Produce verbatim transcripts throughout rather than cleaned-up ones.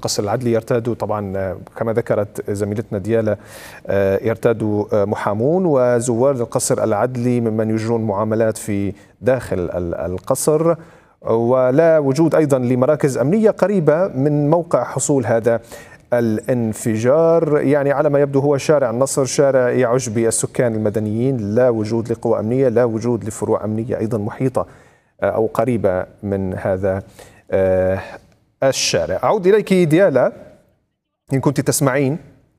القصر العدلي يرتاد طبعا كما ذكرت زميلتنا ديالا يرتاد محامون وزوار القصر العدلي ممن يجرون معاملات في داخل القصر، ولا وجود أيضا لمراكز أمنية قريبة من موقع حصول هذا الانفجار. يعني على ما يبدو هو شارع النصر شارع يعج بالسكان المدنيين، لا وجود لقوى أمنية، لا وجود لفروع أمنية أيضا محيطة أو قريبة من هذا الشارع. أعود إليك ديالا إن كنت تسمعين.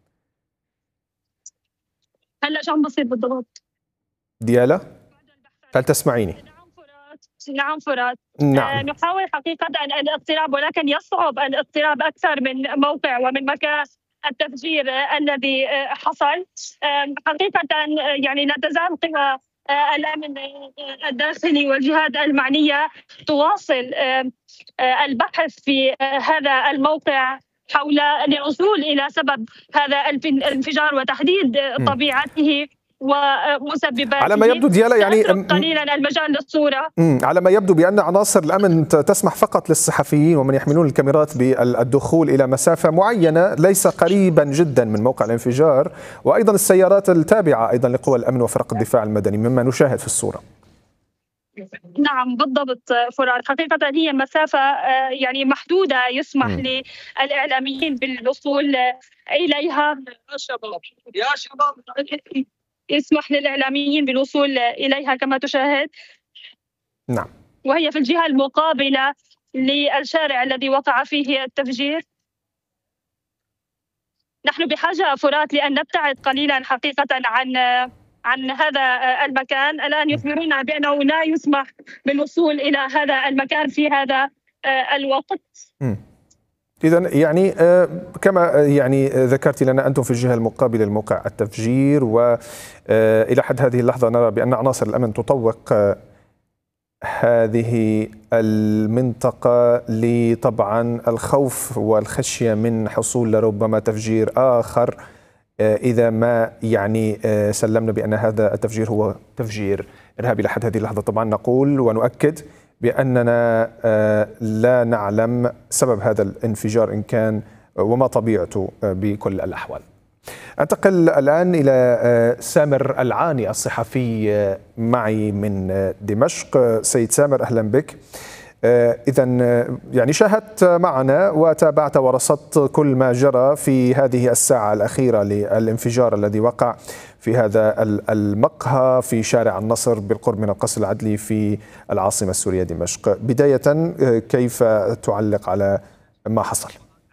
هلا شو عم بصير بالضبط؟ ديالا هل تسمعيني؟ نعم فرات. نعم. آه نحاول حقيقة الاقتراب، ولكن يصعب الاقتراب أكثر من موقع ومن مكان التفجير آه الذي آه حصل. آه حقيقة آه يعني لا تزال قوى آه الأمن آه الداخلي والجهات المعنية تواصل آه آه البحث في آه هذا الموقع حول الوصول إلى سبب هذا الانفجار وتحديد آه طبيعته ومسبباته. على ما يبدو ديالا يعني قليلا المجال للصورة. على ما يبدو بأن عناصر الأمن تسمح فقط للصحفيين ومن يحملون الكاميرات بالدخول إلى مسافة معينة ليس قريبا جدا من موقع الانفجار، وأيضا السيارات التابعة أيضا لقوى الأمن وفرق الدفاع المدني مما نشاهد في الصورة. نعم بالضبط فرات. حقيقة هي مسافة يعني محدودة يسمح م. للإعلاميين بالوصول إليها. يا شباب يا شباب يسمح للإعلاميين بالوصول إليها كما تشاهد. نعم. وهي في الجهة المقابلة للشارع الذي وقع فيه التفجير. نحن بحاجة فرات لأن نبتعد قليلا حقيقة عن عن هذا المكان. الآن يخبرون بأنه لا يسمح بالوصول إلى هذا المكان في هذا الوقت. م. إذن يعني كما يعني ذكرت لنا أنتم في الجهة المقابلة لموقع التفجير، وإلى حد هذه اللحظة نرى بأن عناصر الأمن تطوق هذه المنطقة لطبعا الخوف والخشية من حصول لربما تفجير آخر إذا ما يعني سلمنا بأن هذا التفجير هو تفجير إرهابي. لحد هذه اللحظة طبعا نقول ونؤكد بأننا لا نعلم سبب هذا الانفجار إن كان وما طبيعته بكل الأحوال. أنتقل الآن إلى سامر العاني الصحفي معي من دمشق. سيد سامر أهلا بك. إذن يعني شاهدت معنا وتابعت ورصدت كل ما جرى في هذه الساعة الأخيرة للانفجار الذي وقع في هذا المقهى في شارع النصر بالقرب من القصر العدلي في العاصمة السورية دمشق. بداية كيف تعلق على ما حصل؟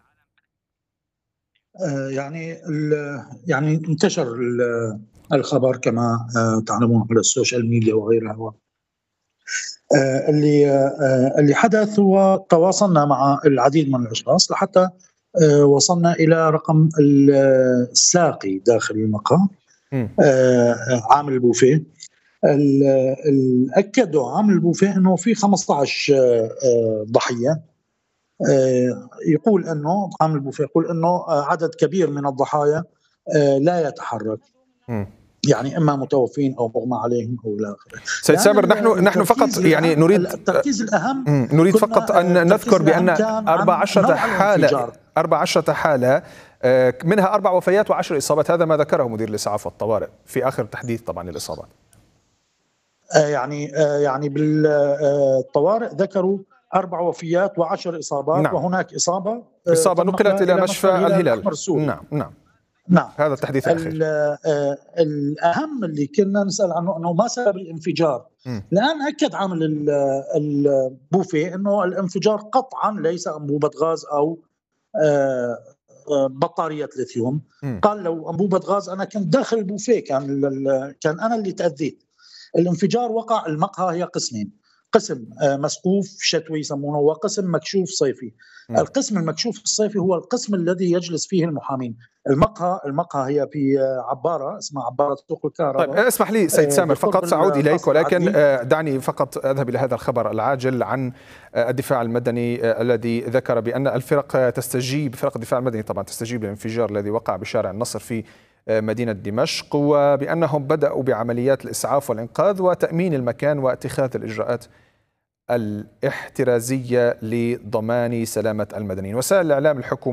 يعني يعني انتشر الخبر كما تعلمون على السوشيال ميديا وغيرها. اللي اللي حدث هو تواصلنا مع العديد من الاشخاص لحتى وصلنا الى رقم الساقي داخل المقهى عامل البوفيه. اكدوا عامل البوفيه انه في خمسة عشر ضحيه. يقول انه عامل البوفيه يقول انه عدد كبير من الضحايا لا يتحرك، يعني اما متوفين او مغمى عليهم او لا اخره. سيد سامر نحن نحن فقط يعني نريد التركيز الاهم نريد فقط ان نذكر بان أربع عشرة حاله أربع عشرة حاله منها اربع وفيات وعشر اصابات. هذا ما ذكره مدير الاسعاف والطوارئ في اخر تحديث طبعا الاصابات. يعني يعني بالطوارئ ذكروا اربع وفيات وعشر اصابات. نعم. وهناك اصابه اصابه نقلت الى مشفى الهلال. نعم نعم نعم. هذا التحديث الأخير. الأهم اللي كنا نسأل عنه أنه ما سبب الانفجار. م. الآن أكد عامل البوفيه أنه الانفجار قطعا ليس أنبوبة غاز أو بطارية ليثيوم. م. قال لو أنبوبة غاز أنا كنت داخل البوفيه كان كان أنا اللي تأذيت. الانفجار وقع المقهى هي قسمين، قسم مسقوف شتوي يسمونه وقسم مكشوف صيفي. م. القسم المكشوف الصيفي هو القسم الذي يجلس فيه المحامين. المقهى المقهى هي في عبارة اسمها عبارة سوق الكهرباء. طيب اسمح لي سيد سامر فقط سأعود إليك، ولكن دعني فقط أذهب إلى هذا الخبر العاجل عن الدفاع المدني الذي ذكر بأن الفرق تستجيب فرق الدفاع المدني طبعا تستجيب للانفجار الذي وقع بشارع النصر في مدينة دمشق، وبأنهم بدأوا بعمليات الإسعاف والإنقاذ وتأمين المكان واتخاذ الإجراءات الاحترازية لضمان سلامة المدنيين. وسائل الإعلام الحكومية